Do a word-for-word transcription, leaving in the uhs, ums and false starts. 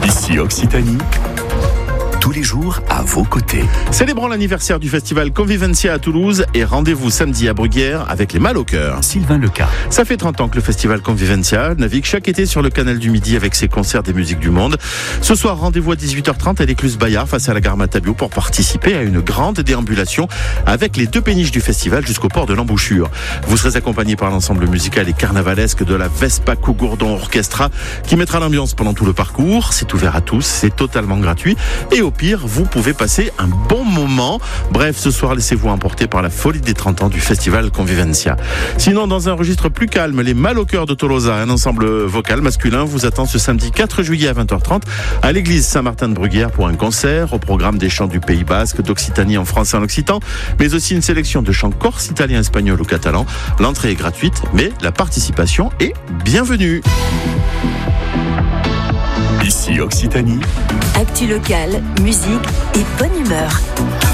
Ici Occitanie, tous les jours à vos côtés. Célébrons l'anniversaire du festival Convivencia à Toulouse et rendez-vous samedi à Bruguière avec les Mal au cœur. Sylvain Leca. Ça fait trente ans que le festival Convivencia navigue chaque été sur le canal du Midi avec ses concerts des musiques du monde. Ce soir, rendez-vous à dix-huit heures trente à l'écluse Bayard face à la gare Matabio pour participer à une grande déambulation avec les deux péniches du festival jusqu'au port de l'Embouchure. Vous serez accompagné par l'ensemble musical et carnavalesque de la Vespa Cougourdon Orchestra qui mettra l'ambiance pendant tout le parcours. C'est ouvert à tous, c'est totalement gratuit et au pire, vous pouvez passer un bon moment. Bref, ce soir, laissez-vous emporter par la folie des trente ans du festival Convivencia. Sinon, dans un registre plus calme, les Mal au cœur de Tolosa, un ensemble vocal masculin, vous attend ce samedi quatre juillet à vingt heures trente à l'église Saint-Martin de Bruguière pour un concert au programme des chants du Pays Basque, d'Occitanie en français et en occitan, mais aussi une sélection de chants corse, italien, espagnol ou catalan. L'entrée est gratuite, mais la participation est bienvenue. Ici Occitanie. Actu locale, musique et bonne humeur.